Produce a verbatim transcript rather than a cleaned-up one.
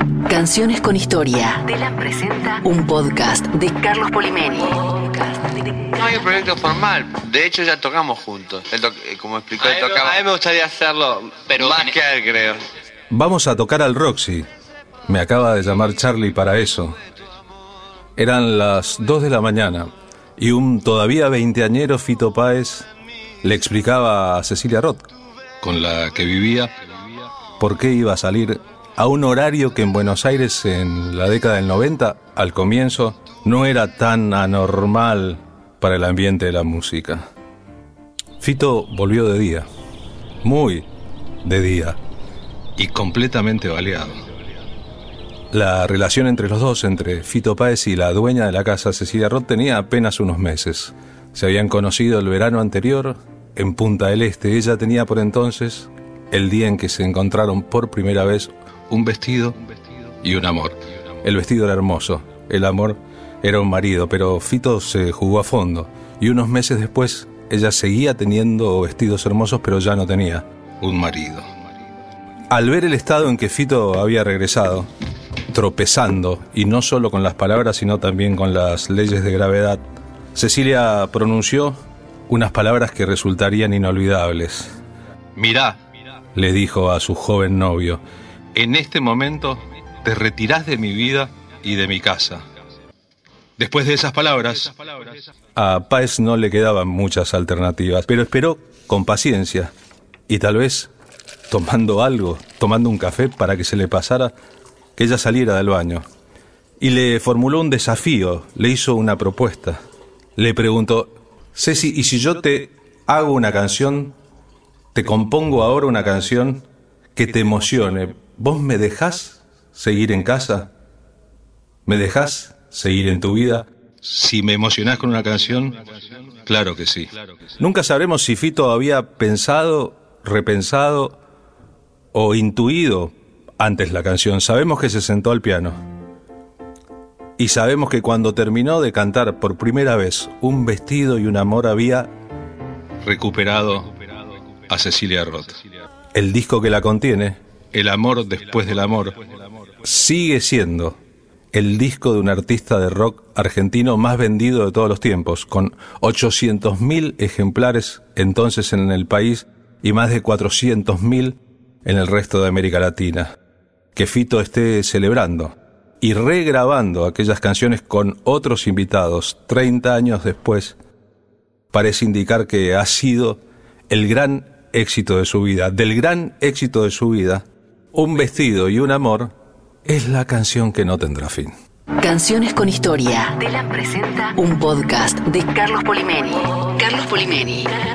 Canciones con historia. Telam presenta un podcast de Carlos Polimeni. No hay un proyecto formal. De hecho, ya tocamos juntos. Él to- como explicó, él A mí, tocaba. a mí me gustaría hacerlo, pero Más en- que a él, creo. Vamos a tocar al Roxy. Me acaba de llamar Charlie para eso. Eran las dos de la mañana y un todavía veinteañero Fito Páez le explicaba a Cecilia Roth, con la que vivía, por qué iba a salir a un horario que en Buenos Aires en la década del noventa, al comienzo, no era tan anormal para el ambiente de la música. Fito volvió de día, muy de día, y completamente baleado. La relación entre los dos, entre Fito Páez y la dueña de la casa, Cecilia Roth, tenía apenas unos meses. Se habían conocido el verano anterior en Punta del Este. Ella tenía por entonces, el día en que se encontraron por primera vez, un vestido y un amor. El vestido era hermoso, el amor era un marido, pero Fito se jugó a fondo. Y unos meses después, ella seguía teniendo vestidos hermosos, pero ya no tenía un marido. Al ver el estado en que Fito había regresado, tropezando, y no solo con las palabras, sino también con las leyes de gravedad, Cecilia pronunció unas palabras que resultarían inolvidables. «Mirá», le dijo a su joven novio, «en este momento te retirás de mi vida y de mi casa». Después de esas palabras, a Páez no le quedaban muchas alternativas, pero esperó con paciencia y tal vez tomando algo, tomando un café para que se le pasara, que ella saliera del baño. Y le formuló un desafío, le hizo una propuesta. Le preguntó, Ceci, ¿y si yo te hago una canción, te compongo ahora una canción que te emocione, ¿vos me dejás seguir en casa? ¿Me dejás seguir en tu vida? Si me emocionás con una canción, claro que sí. Nunca sabremos si Fito había pensado, repensado o intuido antes la canción. Sabemos que se sentó al piano. Y sabemos que cuando terminó de cantar por primera vez Un vestido y un amor, había recuperado a Cecilia Roth. El disco que la contiene, El amor después del amor, sigue siendo el disco de un artista de rock argentino más vendido de todos los tiempos, con ochocientos mil ejemplares entonces en el país y más de cuatrocientos mil en el resto de América Latina. Que Fito esté celebrando y regrabando aquellas canciones con otros invitados treinta años después parece indicar que ha sido el gran éxito de su vida. Del gran éxito de su vida, Un vestido y un amor es la canción que no tendrá fin. Canciones con historia. Telam presenta un podcast de Carlos Polimeni. Carlos Polimeni.